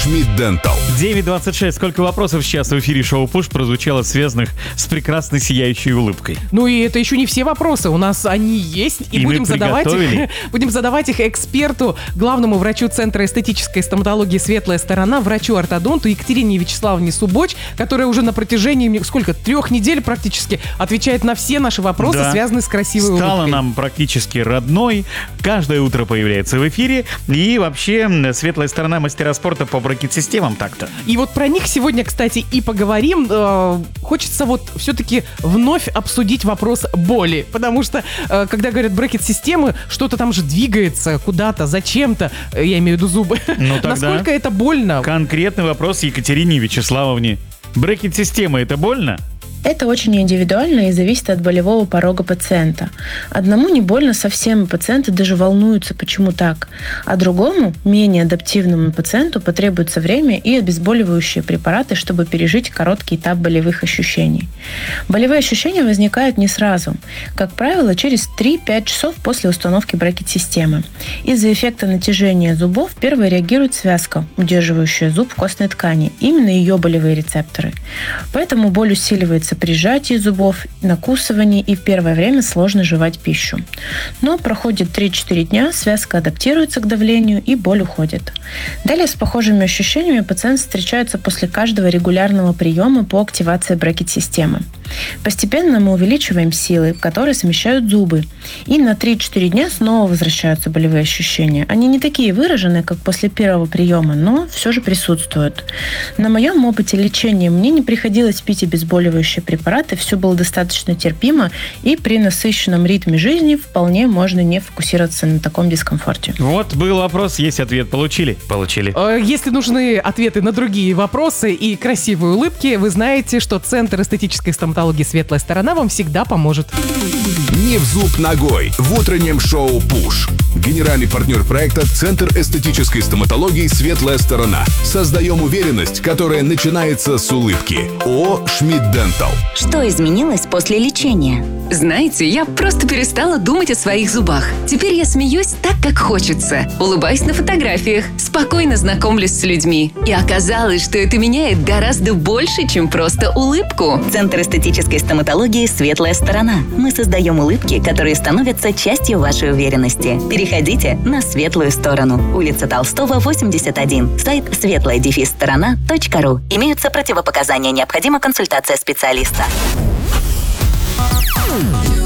Schmidt Dental. 9:26. Сколько вопросов сейчас в эфире шоу «Пуш» прозвучало, связанных с прекрасной сияющей улыбкой? Ну и это еще не все вопросы. У нас они есть. И будем задавать их эксперту, главному врачу Центра эстетической стоматологии «Светлая сторона», врачу-ортодонту Екатерине Вячеславовне Субоч, которая уже на протяжении, 3 недель практически отвечает на все наши вопросы, связанные с красивой улыбкой. Стала нам практически родной. Каждое утро появляется в эфире. И вообще, «Светлая сторона» мастера спорта по брекет-системам так-то. И вот про них сегодня, кстати, и поговорим. Хочется все-таки вновь обсудить вопрос боли. Потому что, когда говорят брекет-системы, что-то там же двигается куда-то, зачем-то. Я имею в виду зубы. Ну, тогда насколько это больно? Конкретный вопрос Екатерине Вячеславовне. Брекет-система — это больно? Это очень индивидуально и зависит от болевого порога пациента. Одному не больно совсем, и пациенты даже волнуются, почему так. А другому, менее адаптивному пациенту, потребуется время и обезболивающие препараты, чтобы пережить короткий этап болевых ощущений. Болевые ощущения возникают не сразу. Как правило, через 3-5 часов после установки брекет-системы. Из-за эффекта натяжения зубов первой реагирует связка, удерживающая зуб в костной ткани. Именно ее болевые рецепторы. Поэтому боль усиливается при сжатии зубов, накусывании, и в первое время сложно жевать пищу. Но проходит 3-4 дня, связка адаптируется к давлению и боль уходит. Далее с похожими ощущениями пациент встречается после каждого регулярного приема по активации брекет-системы. Постепенно мы увеличиваем силы, которые смещают зубы. И на 3-4 дня снова возвращаются болевые ощущения. Они не такие выраженные, как после первого приема, но все же присутствуют. На моем опыте лечения мне не приходилось пить обезболивающие препараты, все было достаточно терпимо, и при насыщенном ритме жизни вполне можно не фокусироваться на таком дискомфорте. Вот был вопрос, есть ответ. Получили? Получили. Если нужны ответы на другие вопросы и красивые улыбки, вы знаете, что Центр эстетической стоматологии «Светлая сторона» вам всегда поможет. Не в зуб ногой в утреннем шоу «Пуш». Генеральный партнер проекта Центр эстетической стоматологии «Светлая сторона». Создаем уверенность, которая начинается с улыбки. ООО «Schmidt Dental». Что изменилось после лечения? Знаете, я просто перестала думать о своих зубах. Теперь я смеюсь так, как хочется. Улыбаюсь на фотографиях, спокойно знакомлюсь с людьми. И оказалось, что это меняет гораздо больше, чем просто улыбку. Центр эстетической стоматологии «Светлая сторона». Мы создаем улыбки, которые становятся частью вашей уверенности. Переходите на светлую сторону. Улица Толстого, 81. Сайт светлая-сторона.ру. Имеются противопоказания. Необходима консультация специалиста.